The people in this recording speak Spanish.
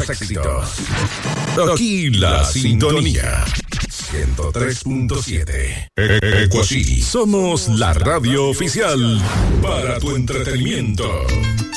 éxitos. Aquí la sintonía. 103.7. Ecuasí. Somos la radio oficial para tu entretenimiento.